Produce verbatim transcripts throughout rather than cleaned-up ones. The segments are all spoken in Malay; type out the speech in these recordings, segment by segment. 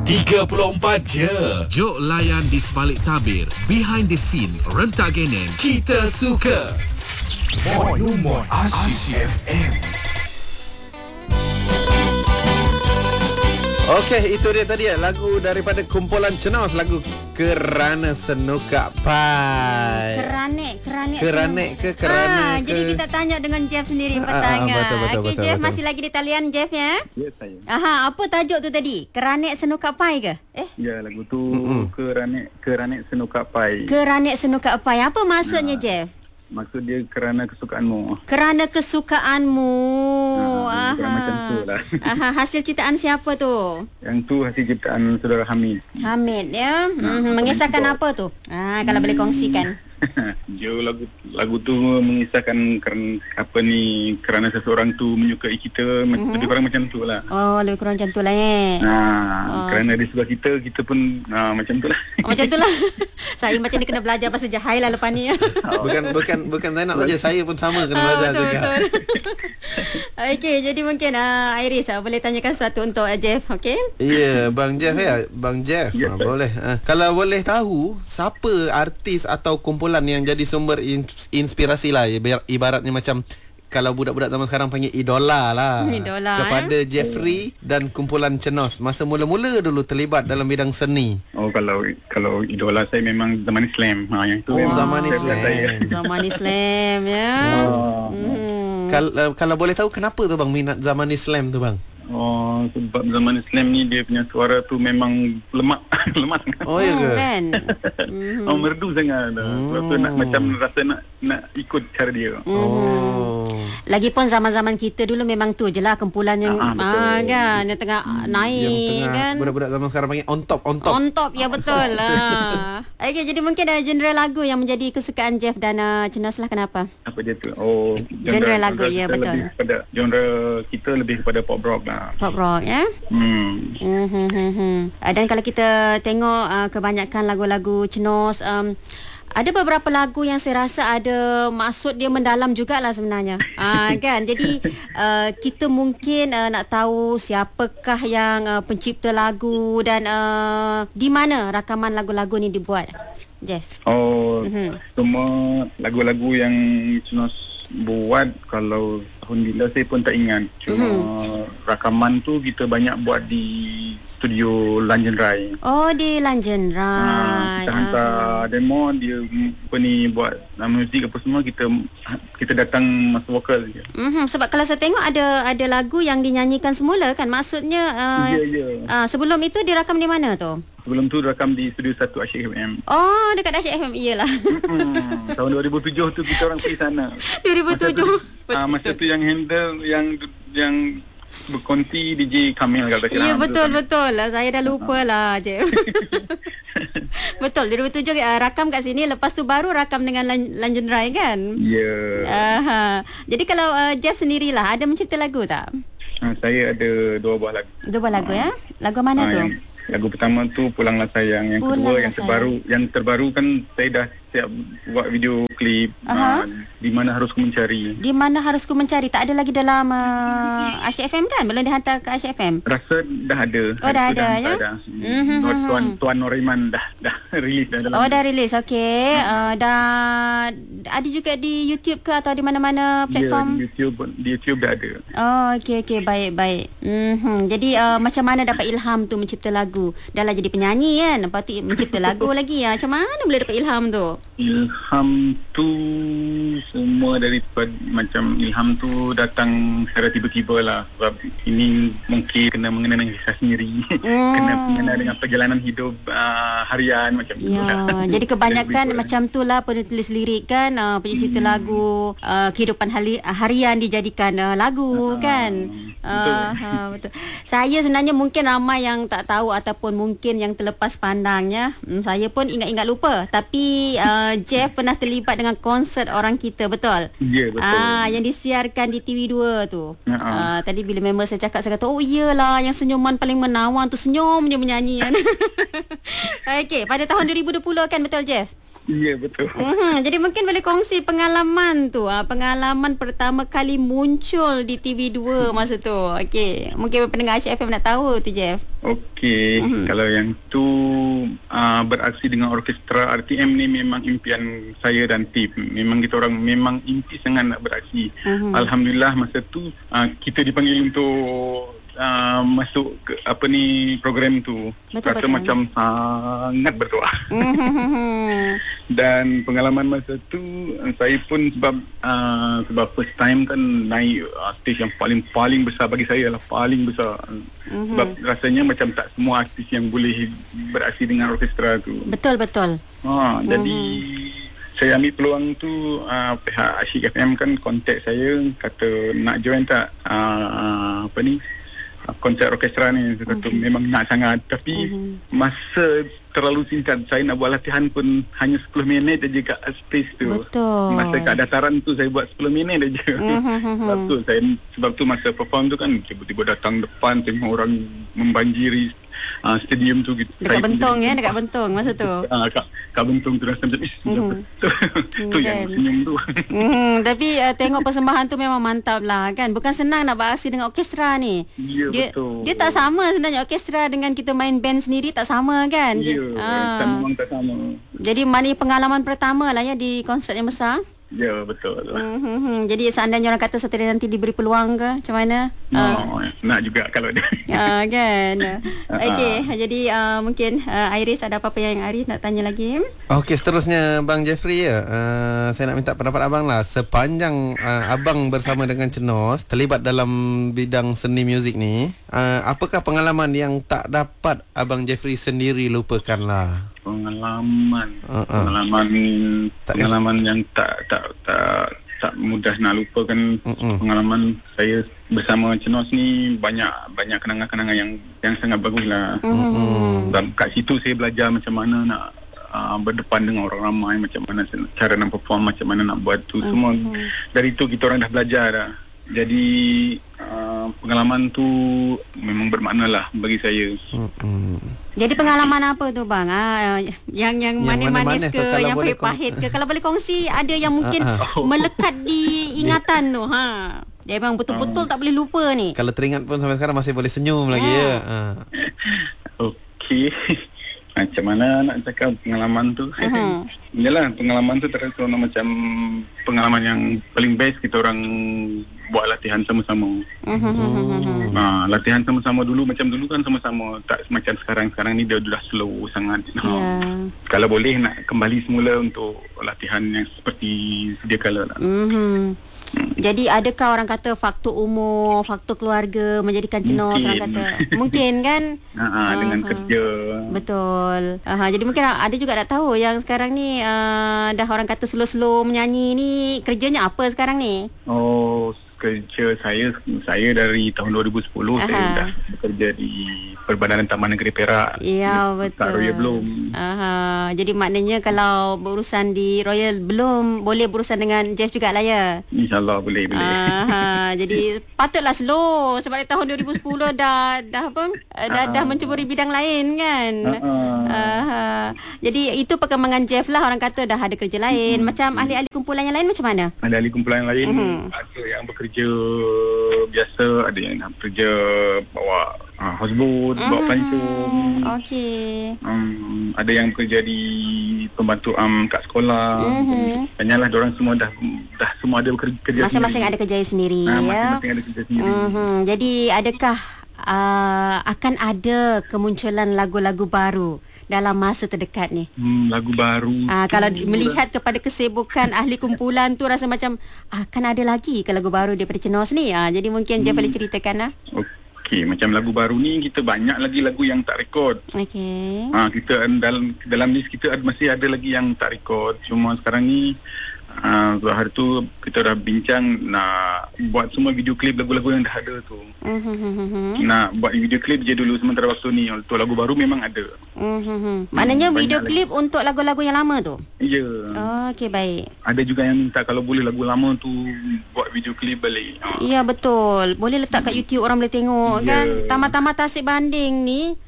tiga puluh empat jam. Jok layan di sebalik tabir. Behind the scene, rentak genen. Kita suka Moin Asyik F M. Okey, itu dia tadi ya, lagu daripada kumpulan Cenos, lagu Kerana Senuka Pai. Keranek, keranek. Keranek ke kerana ah, ke. Jadi kita tanya dengan Jeff sendiri Ah, petang. ah, betul, betul, Okey, betul, Jeff betul. masih lagi di talian Jeff ya? Ya, saya. Aha, apa tajuk tu tadi? Keranek Senuka Pai ke? Eh? Ya, lagu tu Keranek Keranek Senuka Pai. Keranek Senuka Pai. Apa maksudnya, Jeff? Maksud dia kerana kesukaanmu. Kerana kesukaanmu. Ha, Aha. macam tu lah. Aha, hasil ciptaan siapa tu? Yang tu hasil ciptaan saudara Hamid. Hamid ya. Hmm, mengisahkan betul. apa tu? Ah, kalau boleh kongsikan. Dia lagu lagu tu mengisahkan kerana apa ni kerana seseorang tu menyukai kita, mm-hmm. lebih kurang macam tu lah. Oh, lebih kurang macam tu lah eh. Ha, Oh, kerana dia suka kita, kita pun ha, macam tu lah. Oh, macam tu lah. Saya macam dia kena belajar bahasa Jahai lah lepas ni ya. Bukan bukan bukan saya nak saja, saya pun sama kena Ah, belajar betul, juga. betul. Okey, jadi mungkin uh, Iris uh, boleh tanyakan sesuatu untuk uh, Jeff, okey? Ya, Bang Jeff ya, Bang Jeff. Ya, ha, Pak. boleh. Ha. Kalau boleh tahu, siapa artis atau kumpulan yang jadi sumber ins- inspirasi lah, Ibar- ibaratnya macam kalau budak-budak zaman sekarang panggil idola lah. Idola, kepada Jeffrey dan kumpulan Cenos masa mula-mula dulu terlibat dalam bidang seni. Oh, kalau kalau idola saya memang Zaman Islam. Ha, yang tu Oh, memang Zaman saya- Islam. saya. Zaman Islam ya. Oh. Hmm. Kal- uh, kalau boleh tahu kenapa tu bang minat zaman Islam tu bang? Oh, sebab zaman Islam ni dia punya suara tu memang lemak, lemak sangat. Oh ya ke? Kan? Oh, merdu sangat. Hmm. Sebab tu nak macam rasa nak nak ikut cara dia. Oh. Lagipun zaman-zaman kita dulu memang tu je lah kumpulan yang Ah, betul. ah, kan yang tengah naik Yang tengah kan. budak-budak zaman sekarang panggil on top, on top. On top ya betul lah. Okey, jadi mungkin ada genre lagu yang menjadi kesukaan Jeff dan uh, Cenos lah, kenapa? Apa dia tu? Oh, Genre lagu, ya, kita betul. Lebih kepada genre kita lebih kepada pop rock lah. Pop rock ya. Hmm. Hmm, hmm, hmm, hmm. Uh, dan kalau kita tengok uh, kebanyakan lagu-lagu Cenos, um, ada beberapa lagu yang saya rasa ada maksud dia mendalam jugalah sebenarnya. Ah kan. Jadi uh, kita mungkin uh, nak tahu siapakah yang uh, pencipta lagu dan uh, di mana rakaman lagu-lagu ni dibuat. Jeff. Oh, Mhm. semua lagu-lagu yang Cenos buat kalau tahun bila saya pun tak ingat. Cuma rakaman tu kita banyak buat di studio Lanjan Rai. Oh, di Lanjan Ha, Rai. kita hantar demo, dia apa ni buat uh, muzik apa semua, kita kita datang masa vokal je. Mm-hmm, sebab kalau saya tengok ada ada lagu yang dinyanyikan semula kan, maksudnya uh, Ya, ya. uh, sebelum itu dirakam di mana tu? Sebelum tu rakam di studio satu Asyik F M. Oh, dekat Asyik F M, iyalah. Hmm, tahun dua ribu tujuh tu kita orang pergi sana. dua ribu tujuh. Ah, masa tu yang handle yang yang berkonti D J Kamil kalau tak silap. Ya, Betul betul kan? betul lah. Saya dah lupa lah je. Betul, dua ribu tujuh uh, rakam kat sini, lepas tu baru rakam dengan Lan- Lanjan Rai kan? Ya. Aha. Jadi kalau uh, Jeff sendirilah ada mencipta lagu tak? Ah, saya ada dua buah lagu. Dua buah lagu ya? Lagu mana Ah, tu? yang, lagu pertama tu Pulanglah Sayang, yang Pulanglah kedua yang Sayang. terbaru, yang terbaru kan saya dah siap buat video klip Aha. uh, Di Mana Harus Ku Mencari. Di Mana Harus Ku Mencari, tak ada lagi dalam uh, Asyik F M kan? Belum dihantar ke Asyik F M? Rasa dah ada. Oh, dah Itu ada, hantar ya? Dah. Mhm, Tuan, mhm. Tuan Tuan Noraiman dah dah release dah dalam. Oh, dah rilis. Okey. Uh, dah ada juga di YouTube ke atau di mana-mana platform? Ya, di YouTube di YouTube dah ada. Oh, okey okey, baik baik. Mhm. Jadi uh, macam mana dapat ilham tu mencipta lagu? Dah lah jadi penyanyi kan, lepas tu mencipta lagu lagi ya. Macam mana boleh dapat ilham tu? Ilham tu semua daripada macam ilham tu datang secara tiba-tiba lah, sebab ini mungkin kena mengenai dengan kisah sendiri. Hmm. Kena mengenai dengan perjalanan hidup uh, harian macam tu Ya, lah. jadi kebanyakan Lebih macam tu lah penulis lirik kan, uh, pencipta hmm. lagu, uh, kehidupan hali, harian dijadikan uh, lagu kan. betul. Uh, uh, betul. Saya sebenarnya mungkin ramai yang tak tahu ataupun mungkin yang terlepas pandangnya. Hmm, saya pun ingat-ingat lupa. Tapi uh, Jeff pernah terlibat dengan konsert orang kita, betul? Ya, betul. Ah, yang disiarkan di T V dua tu. Ya, Ah, tadi bila member saya cakap, saya kata, oh iyalah yang senyuman paling menawan tu senyum je menyanyi kan. Okey, pada tahun dua ribu dua puluh kan, betul Jeff? Ya, betul. Mm-hmm. Jadi mungkin boleh kongsi pengalaman tu, ah, pengalaman pertama kali muncul di T V dua masa tu. Okey, mungkin pendengar Asyik F M nak tahu tu Jeff. Okey, mm-hmm. kalau yang tu uh, beraksi dengan orkestra R T M ni memang impian saya dan tim. Memang kita orang memang impi sangat nak beraksi. Mm-hmm. Alhamdulillah masa tu uh, kita dipanggil untuk Uh, masuk ke apa ni program tu. Betul, rasa betul. Macam sangat bertuah. Dan pengalaman masa tu saya pun sebab uh, sebab first time kan naik uh, stage yang paling paling besar bagi saya lah, paling besar. Mm-hmm. Sebab rasanya macam tak semua artis yang boleh beraksi dengan orkestra tu. Betul betul. Ha, mm-hmm. Jadi saya ambil peluang tu, uh, pihak Asyik F M kan kontak saya, kata nak join tak uh, apa ni konsert orkestra ni. Saya kata mm-hmm. memang nak sangat, tapi mm-hmm. masa terlalu singkat. Saya nak buat latihan pun hanya sepuluh minit aja kat stage tu. Betul. Masa kat dataran tu saya buat sepuluh minit aja. Mm-hmm. Sebab tu saya sebab tu masa perform tu kan tiba-tiba datang depan tengok orang membanjiri uh, stadium tu gitu. Dekat saya Bentong ya, dekat Bentong masa tu. Ah, uh, kat, kat Bentong tu rasa macam ish, mm-hmm. betul. Tu yang senyum tu. Mm, tapi uh, tengok persembahan tu memang mantap lah kan. Bukan senang nak beraksi dengan orkestra ni. Ya, dia, betul. Dia tak sama sebenarnya orkestra dengan kita main band sendiri, tak sama kan. Ya, ah. memang tak sama. Jadi mana pengalaman pertama lah ya di konsert yang besar. Ya, betul. Mm-hmm. Jadi seandainya orang kata setelah nanti diberi peluang ke, macam mana? No, uh. nak juga kalau dia. Ya, kan. Okey, jadi uh, mungkin uh, Iris ada apa-apa yang Iris nak tanya lagi? Okey, seterusnya Bang Jeffrey ya. Uh, saya nak minta pendapat abang lah. Sepanjang uh, abang bersama dengan Cenos terlibat dalam bidang seni muzik ni, uh, apakah pengalaman yang tak dapat abang Jeffrey sendiri lupakan lah? Pengalaman uh-uh. pengalaman tak pengalaman yang tak tak tak tak mudah nak lupakan. Uh-uh. Pengalaman saya bersama Cenos ni banyak banyak kenangan-kenangan yang yang sangat bagus lah. Uh-uh. Dan kat situ saya belajar macam mana nak uh, berdepan dengan orang ramai, macam mana cara nak perform, macam mana nak buat tu. Uh-huh. Semua dari tu kita orang dah belajar dah. Jadi uh, pengalaman tu memang bermakna lah bagi saya. Mm-hmm. Jadi pengalaman apa tu bang? Ah, yang yang, yang manis-manis ke, yang pahit-pahit ke? Kalau boleh kongsi, ada yang mungkin oh. melekat di ingatan tu. Ha. Dia memang betul-betul oh. tak boleh lupa ni. Kalau teringat pun sampai sekarang masih boleh senyum yeah. lagi ya. Ha. Okey. Macam mana nak cakap pengalaman tu? Uh-huh. Yalah, pengalaman tu terasa macam pengalaman yang paling best kita orang buat latihan sama-sama. Uh-huh. Ha, latihan sama-sama dulu macam dulu kan sama-sama, tak macam sekarang. Sekarang ni dia dah slow sangat. Yeah. Ha, kalau boleh nak kembali semula untuk latihan yang seperti sedia kala lah. Uh-huh. Hmm. Jadi adakah orang kata faktor umur, faktor keluarga menjadikan Cenos, orang kata? Mungkin kan? Ha, dengan uh-huh. kerja. Betul. Uh, jadi mungkin ada juga nak tahu yang sekarang ni uh, dah orang kata slow-slow menyanyi ni, kerjanya apa sekarang ni? Oh, kerja saya saya dari tahun dua ribu sepuluh. Aha. Saya dah bekerja di Perbadanan Taman Negeri Perak. Ya, betul. Kat Royal belum. Aha. Jadi maknanya kalau berurusan di Royal belum, boleh berurusan dengan Jeff jugalah ya? InsyaAllah boleh boleh. Aha. Jadi patutlah slow sebab dari tahun dua ribu sepuluh dah dah apa? Dah dah mencuburi bidang lain kan. Aha. Jadi itu perkembangan Jeff lah, orang kata dah ada kerja lain. Hmm. Macam ahli-ahli kumpulan yang lain macam mana? Ahli-ahli kumpulan yang lain hmm. ada yang bekerja kerja biasa, ada yang kerja bawa uh, houseboat, uh-huh. bawa pelancong. Okey. Um, ada yang bekerja di pembantu am um, kat sekolah. Uh-huh. Hanyalah diorang semua dah dah semua ada bekerja kerja masing-masing sendiri. Ada kerja sendiri uh, ya. Masing-masing ada kerja sendiri. Uh-huh. Jadi adakah uh, akan ada kemunculan lagu-lagu baru dalam masa terdekat ni? Hmm, lagu baru. Ah, kalau melihat kepada kesibukan ahli kumpulan tu, rasa macam akan ada lagi ke lagu baru daripada Cenos ni? Ah, jadi mungkin hmm. Jeff boleh ceritakan lah. Okey, macam lagu baru ni kita banyak lagi lagu yang tak rekod. Okey. Ah, kita dalam dalam list kita ada, masih ada lagi yang tak rekod. Cuma sekarang ni Uh, hari tu kita dah bincang nak buat semua video klip lagu-lagu yang dah ada tu. Uh-huh. Nak buat video klip je dulu sementara waktu ni. Untuk lagu baru memang ada. Uh-huh. Maknanya hmm, video klip lagi untuk lagu-lagu yang lama tu? Ya. Oh, okey, baik. Ada juga yang minta kalau boleh lagu lama tu buat video klip balik. Ya, betul. Boleh letak kat YouTube, orang boleh tengok yeah. kan. Tamat-tamat Tasik Banding ni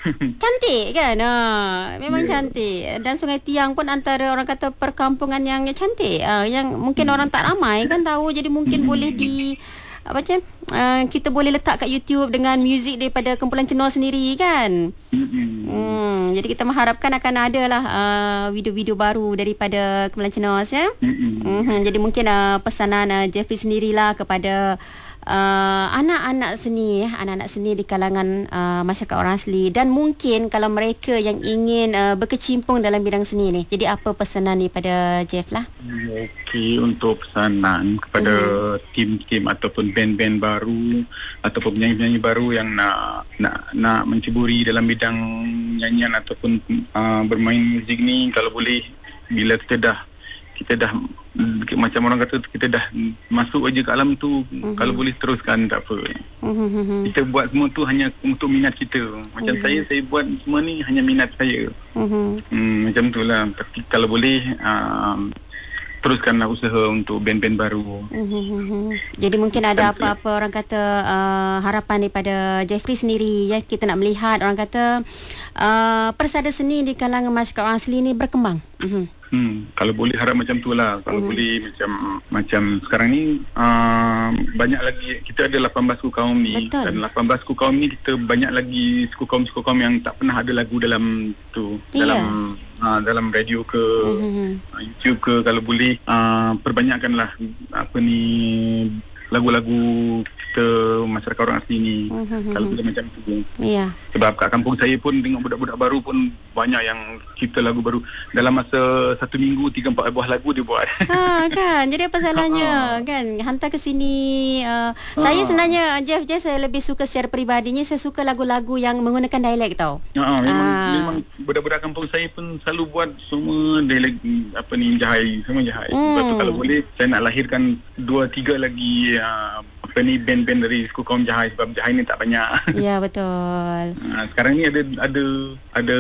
Cantik kan? Ha, memang Ya. cantik. Dan Sungai Tiang pun antara orang kata perkampungan yang cantik. Ha, yang mungkin orang tak ramai kan tahu. Jadi mungkin boleh di apa macam uh, kita boleh letak kat YouTube dengan muzik daripada kumpulan Cenos sendiri kan. Mm-mm. Hmm, jadi kita mengharapkan akan ada lah uh, video-video baru daripada kumpulan Cenos ya. Mm-mm. Hmm, jadi mungkin uh, pesanan uh, Jeffrey sendirilah kepada uh, anak-anak seni, anak-anak seni di kalangan uh, masyarakat orang asli, dan mungkin kalau mereka yang ingin uh, berkecimpung dalam bidang seni ni. Jadi apa pesanan daripada Jeff lah? Okey, untuk pesanan kepada tim-tim ataupun band-band baru ataupun penyanyi-penyanyi baru yang nak nak nak menceburi dalam bidang nyanyian ataupun uh, bermain muzik ni, kalau boleh bila kita dah kita dah mm, macam orang kata kita dah masuk aja ke alam tu, mm-hmm. kalau boleh teruskan tak apa. Mm-hmm. Kita buat semua tu hanya untuk minat kita. Macam mm-hmm. saya saya buat semua ni hanya minat saya. Mm-hmm. Hmm, macam tu lah. Tapi kalau boleh uh, teruskanlah usaha untuk band-band baru. Mm-hmm. Jadi mungkin ada apa-apa orang kata uh, harapan daripada Jeffrey sendiri ya, kita nak melihat orang kata uh, persada seni di kalangan masyarakat orang asli ni berkembang. Mm-hmm. Hmm, kalau boleh harap macam tu lah. Kalau mm-hmm. boleh macam macam sekarang ni uh, banyak lagi, kita ada lapan belas suku kaum ni. Betul. Dan lapan belas suku kaum ni kita banyak lagi suku kaum-suku kaum yang tak pernah ada lagu dalam tu, yeah. dalam uh, dalam radio ke mm-hmm. uh, YouTube ke. Kalau boleh uh, perbanyakkanlah apa ni lagu-lagu kita masyarakat orang asli ni. Mm-hmm. Kalau boleh macam tu. Ya. Yeah. Sebab kat kampung saya pun tengok budak-budak baru pun banyak yang cipta lagu baru. Dalam masa satu minggu tiga empat buah lagu dia buat. Ha kan. Jadi apa salahnya kan hantar ke sini. Uh, saya sebenarnya Jeff Jeff saya lebih suka secara peribadinya, saya suka lagu-lagu yang menggunakan dialek tau. Ha, memang, Ah. memang budak-budak kampung saya pun selalu buat semua dialek apa ni Jahai, semua Jahai. Hmm. Sebab tu kalau boleh saya nak lahirkan dua tiga lagi uh, apa ni band-band dari suku kaum Jahai, sebab Jahai ni tak banyak. Ya betul. Uh, sekarang ni ada ada ada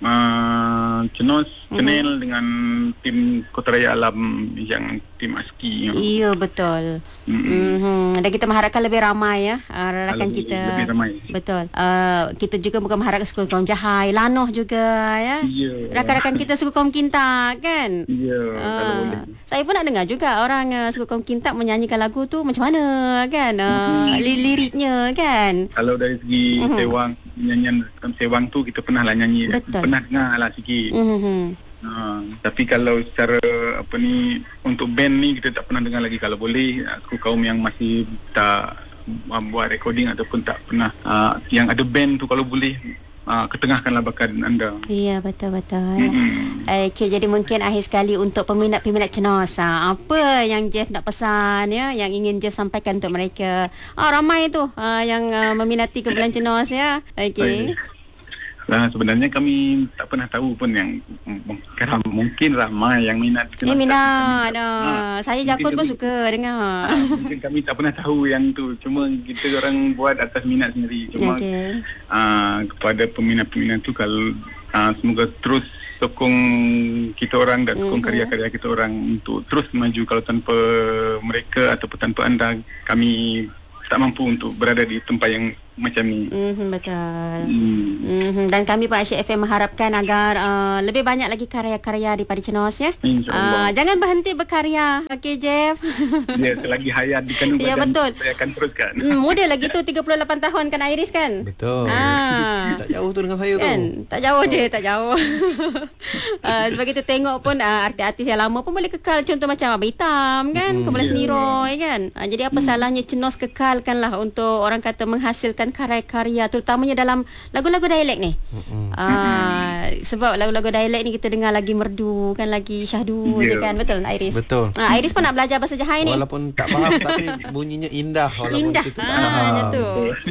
uh, Cenos, Cenel mm-hmm. dengan tim Kota Raya Alam yang tim ASKI. Iya betul. Mm-hmm. Mm-hmm. Dan kita mengharapkan lebih ramai ya uh, rakan lebih, kita. Lebih ramai. Betul. Uh, kita juga bukan mengharapkan suku kaum Jahai, Lanoh juga ya. Ya. Rakan-rakan kita suku kaum Kintak kan. Ya, uh, kalau boleh. Saya pun nak dengar juga orang uh, suku kaum Kintak menyanyikan lagu tu macam mana kan. Uh, mm-hmm. Liriknya kan. Kalau dari segi mm-hmm. sewang, nyanyian sewang tu kita pernah lah nyanyi. Betul. Pernah dengar lah sikit. Mm-hmm. Ha, tapi kalau secara apa ni untuk band ni kita tak pernah dengar lagi. Kalau boleh aku kaum yang masih tak uh, buat recording ataupun tak pernah uh, yang ada band tu, kalau boleh uh, ketengahkanlah bakat anda. Ya betul-betul. Mm-hmm. Okey, jadi mungkin akhir sekali untuk peminat-peminat Cenos, ha, apa yang Jeff nak pesan ya, yang ingin Jeff sampaikan untuk mereka? Ah, ramai tu uh, yang uh, meminati kumpulan Cenos ya. Okey. Nah, sebenarnya kami tak pernah tahu pun yang mungkin, mungkin ramai yang minat. Ya minat. Ha, saya Jakun pun kami, suka dengar. Ha, mungkin kami tak pernah tahu yang tu. Cuma kita orang buat atas minat sendiri. Cuma okay. uh, kepada peminat-peminat tu, kalau uh, semoga terus sokong kita orang dan sokong mm-hmm. karya-karya kita orang untuk terus maju. Kalau tanpa mereka ataupun tanpa anda, kami tak mampu untuk berada di tempat yang macam ni. Mm-hmm, betul. Hmm. Mm-hmm. Dan kami Pak Asyik F M mengharapkan agar uh, lebih banyak lagi karya-karya daripada Cenos ya. InsyaAllah. Uh, jangan berhenti berkarya. Okey Jeff. Ya, selagi hayat di kandung ya, badan, betul. saya akan teruskan. Hmm, muda lagi tu, tiga puluh lapan tahun kan Iris kan? Betul. Ah. Tak jauh tu dengan saya Kan? tu. Tak jauh je, tak jauh. uh, sebab kita tengok pun uh, artis-artis yang lama pun boleh kekal. Contoh macam Abang Hitam kan, Mm, Kumpulan yeah. Seni Roy kan. Uh, jadi apa mm. salahnya Cenos kekalkanlah untuk orang kata menghasilkan karya-karya, terutamanya dalam lagu-lagu dialek ni. Uh, sebab lagu-lagu dialek ni kita dengar lagi merdu kan, lagi syahdu Yeah. je kan. Betul Iris? Betul. Uh, Iris pun nak belajar bahasa Jahai ni. Walaupun tak faham tapi bunyinya indah walaupun Indah. kita tak Ah, faham. macam tu.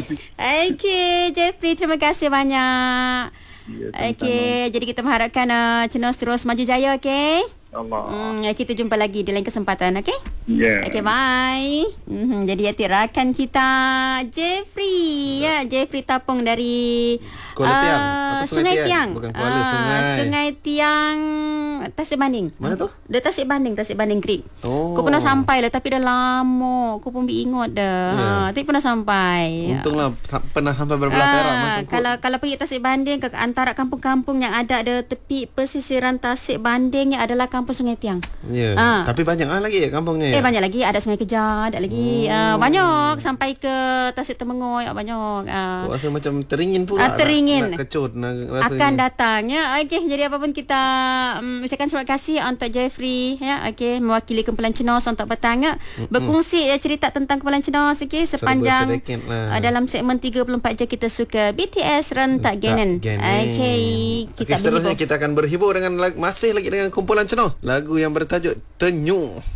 Okey, Jeffrey, terima kasih banyak. Ya, Okey, jadi kita mengharapkan uh, Cenos terus maju jaya, okey? InsyaAllah. Hmm, kita jumpa lagi di lain kesempatan, okey? Ya. Okay, bye. Mm-hmm. Jadi atik rakan kita Jeffrey, ya, Jeffrey Tapung dari Kuala Tiang. uh, Apa Sungai Tiang. Bukan Kuala, Ah, Sungai. Sungai Tiang, Tasik Banding. Mana tu? Dia Tasik Banding, Tasik Banding Creek. Oh. Kau pernah sampai lah, tapi dah lama. Kau pun ingat dah. Ya. Ha, tapi pernah sampai. Untunglah sa- pernah sampai berbelah Perak Ah, macam kalau kalau pergi Tasik Banding, ke antara kampung-kampung yang ada ada tepi pesisiran Tasik Banding yang adalah kampung Sungai Tiang. Ya. Ah. Tapi banyak ah lagi kampungnya. Eh ya? banyak lagi, ada Sungai Kejar, ada lagi. Oh. Uh, banyak sampai ke Tasik Temengoy, banyak. Uh, Aku rasa macam teringin pula. Ah, teringin. Nak, nak kecut nak rasanya. akan datang ya. Okey, jadi apapun kita um, ucapkan terima kasih untuk Jeffrey ya. Okey, mewakili kumpulan Cenos untuk petang ya. Berkongsi ya, cerita tentang kumpulan Cenos okey sepanjang sedikit lah. uh, dalam segmen tiga puluh empat jam kita suka B T S Rentak Genen. Okey, kita okay, seterusnya kita akan berhibur dengan lag- masih lagi dengan kumpulan Cenos. Lagu yang bertajuk Tenyuh.